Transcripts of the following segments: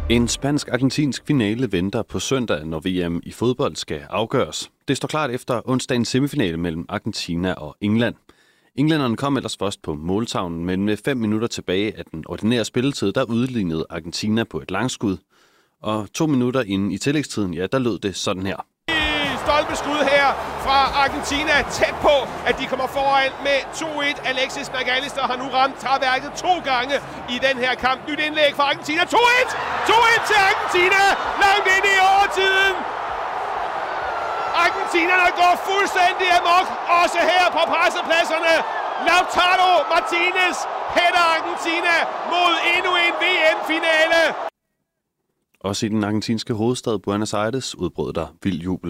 En spansk-argentinsk finale venter på søndag, når VM i fodbold skal afgøres. Det står klart efter onsdagens semifinale mellem Argentina og England. Englænderne kom ellers først på måltavlen, men med 5 minutter tilbage af den ordinære spilletid, der udlignede Argentina på et langskud. Og 2 minutter inden i tillægstiden, ja, der lød det sådan her. Stolpeskud her fra Argentina, tæt på, at de kommer foran med 2-1. Alexis McAllister har nu ramt træværket 2 gange i den her kamp. Nyt indlæg fra Argentina. 2-1! 2-1 til Argentina! Langt ind i overtiden! Argentinerne går fuldstændig amok, også her på pressepladserne. Lautaro Martinez hætter Argentina mod endnu en VM-finale. Også i den argentinske hovedstad Buenos Aires udbrød der vild jubel.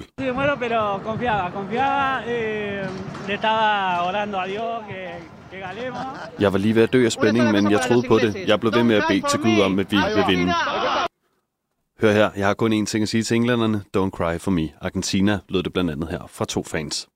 Jeg var lige ved at dø af spænding, men jeg troede på det. Jeg blev ved med at bede til Gud om, at vi vil vinde. Hør her, jeg har kun én ting at sige til englænderne. Don't cry for me. Argentina lød det blandt andet her fra 2 fans.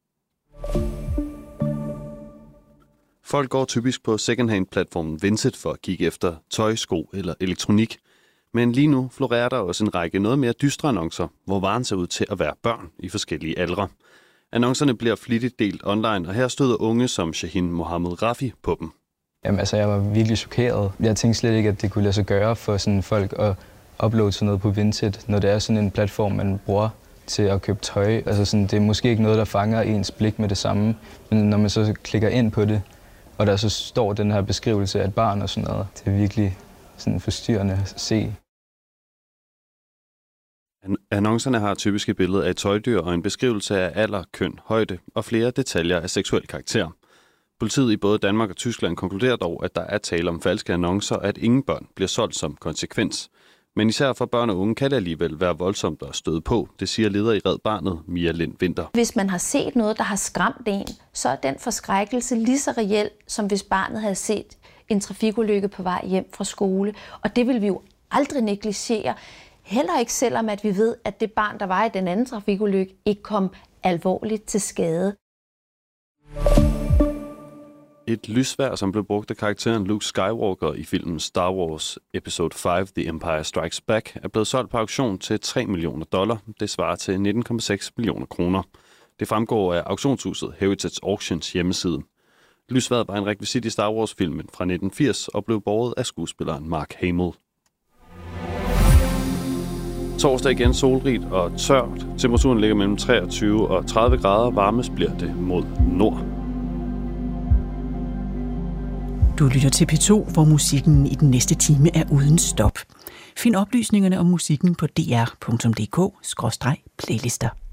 Folk går typisk på secondhand-platformen Vinted for at kigge efter tøj, sko eller elektronik. Men lige nu florerer der også en række noget mere dystre annoncer, hvor varen ser ud til at være børn i forskellige aldre. Annoncerne bliver flittigt delt online, og her støder unge som Shahin Mohammed Rafi på dem. Jamen, altså, jeg var virkelig chokeret. Jeg tænkte slet ikke, at det kunne lade sig gøre for sådan folk at uploade sådan noget på Vinted, når det er sådan en platform, man bruger til at købe tøj. Altså, sådan, det er måske ikke noget, der fanger ens blik med det samme, men når man så klikker ind på det, og der så står den her beskrivelse af et barn og sådan noget, det er virkelig sådan forstyrrende at se. Annoncerne har typisk et billede af et tøjdyr og en beskrivelse af alder, køn, højde og flere detaljer af seksuel karakter. Politiet i både Danmark og Tyskland konkluderer dog, at der er tale om falske annoncer, og at ingen børn bliver solgt som konsekvens. Men især for børn og unge kan det alligevel være voldsomt at støde på, det siger leder i Red Barnet, Mia Lind Winther. Hvis man har set noget, der har skræmt en, så er den forskrækkelse lige så reel, som hvis barnet havde set en trafikulykke på vej hjem fra skole. Og det vil vi jo aldrig negligere. Heller ikke selvom, at vi ved, at det barn, der var i den anden trafikulykke, ikke kom alvorligt til skade. Et lysvejr, som blev brugt af karakteren Luke Skywalker i filmen Star Wars Episode 5, The Empire Strikes Back, er blevet solgt på auktion til $3 millioner. Det svarer til 19,6 millioner kroner. Det fremgår af auktionshuset Heritage Auctions hjemmeside. Lysvejret var en rekvisit i Star Wars-filmen fra 1980 og blev båret af skuespilleren Mark Hamill. Torsdag igen solrigt og tørt. Temperaturen ligger mellem 23 og 30 grader. Varmest bliver det mod nord. Du lytter til P2, hvor musikken i den næste time er uden stop. Find oplysningerne om musikken på dr.dk/playlister.